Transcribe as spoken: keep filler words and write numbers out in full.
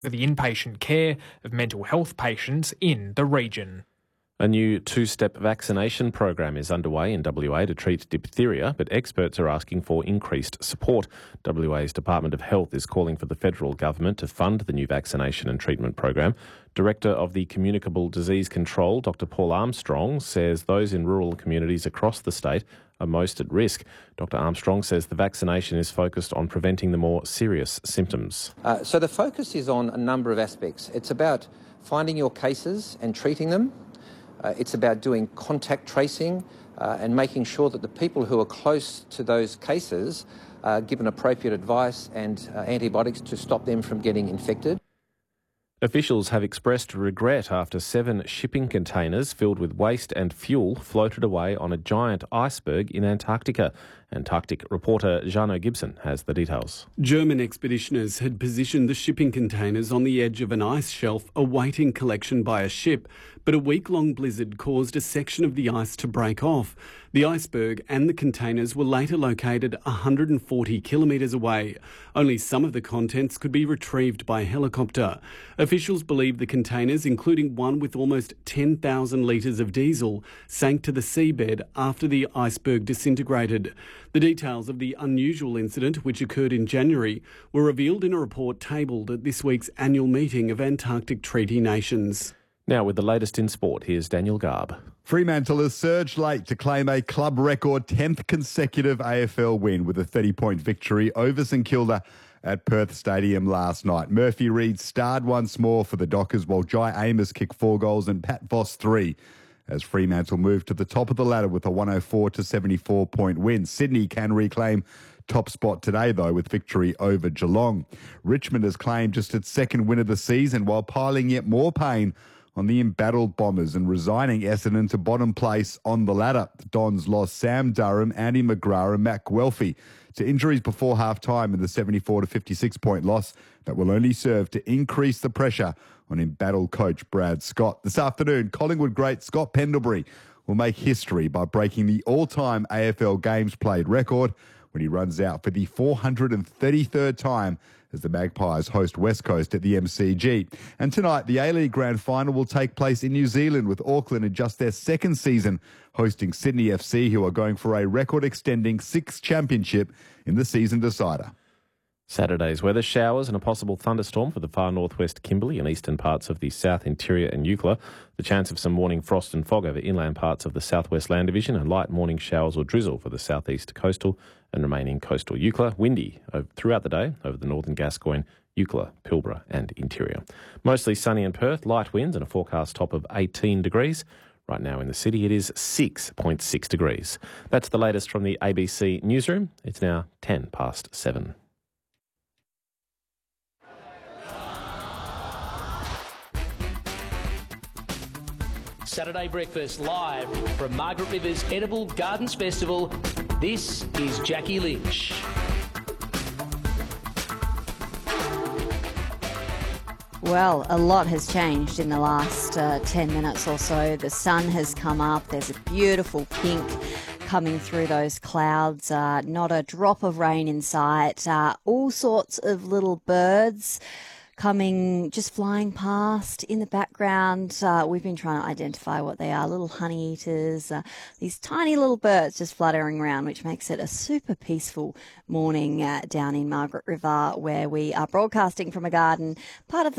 for the inpatient care of mental health patients in the region. A new two-step vaccination program is underway in W A to treat diphtheria, but experts are asking for increased support. W A's Department of Health is calling for the federal government to fund the new vaccination and treatment program. Director of the Communicable Disease Control, Doctor Paul Armstrong, says those in rural communities across the state are most at risk. Doctor Armstrong says the vaccination is focused on preventing the more serious symptoms. Uh, so the focus is on a number of aspects. It's about finding your cases and treating them. Uh, it's about doing contact tracing uh, and making sure that the people who are close to those cases are given appropriate advice and uh, antibiotics to stop them from getting infected. Officials have expressed regret after seven shipping containers filled with waste and fuel floated away on a giant iceberg in Antarctica. Antarctic reporter Jano Gibson has the details. German expeditioners had positioned the shipping containers on the edge of an ice shelf awaiting collection by a ship, but a week-long blizzard caused a section of the ice to break off. The iceberg and the containers were later located one hundred forty kilometres away. Only some of the contents could be retrieved by helicopter. Officials believe the containers, including one with almost ten thousand litres of diesel, sank to the seabed after the iceberg disintegrated. The details of the unusual incident, which occurred in January, were revealed in a report tabled at this week's annual meeting of Antarctic Treaty Nations. Now with the latest in sport, here's Daniel Garb. Fremantle has surged late to claim a club record tenth consecutive A F L win with a thirty-point victory over St Kilda at Perth Stadium last night. Murphy Reid starred once more for the Dockers, while Jai Amos kicked four goals and Pat Voss three, as Fremantle moved to the top of the ladder with a one oh four to seventy-four point win. Sydney can reclaim top spot today, though, with victory over Geelong. Richmond has claimed just its second win of the season, while piling yet more pain on the embattled Bombers and resigning Essendon to bottom place on the ladder. The Dons lost Sam Durham, Andy McGrath and Matt Guelphy to injuries before half-time in the seventy-four to fifty-six point loss that will only serve to increase the pressure on embattled coach Brad Scott. This afternoon, Collingwood great Scott Pendlebury will make history by breaking the all-time A F L games played record when he runs out for the four hundred thirty-third time as the Magpies host West Coast at the M C G. And tonight, the A-League Grand Final will take place in New Zealand, with Auckland in just their second season hosting Sydney F C, who are going for a record-extending sixth championship in the season decider. Saturday's weather: showers and a possible thunderstorm for the far northwest Kimberley and eastern parts of the south interior and Eucla. The chance of some morning frost and fog over inland parts of the southwest land division, and light morning showers or drizzle for the southeast coastal and remaining coastal Eucla. Windy throughout the day over the northern Gascoyne, Eucla, Pilbara and interior. Mostly sunny in Perth, light winds and a forecast top of eighteen degrees. Right now in the city it is six point six degrees. That's the latest from the A B C newsroom. It's now ten past seven. Saturday breakfast live from Margaret River's Edible Gardens Festival. This is Jackie Lynch. Well, a lot has changed in the last uh, ten minutes or so. The sun has come up. There's a beautiful pink coming through those clouds. Uh, not a drop of rain in sight. Uh, all sorts of little birds coming, just flying past in the background. Uh, we've been trying to identify what they are, little honey eaters, uh, these tiny little birds just fluttering around, which makes it a super peaceful morning uh, down in Margaret River, where we are broadcasting from a garden, part of the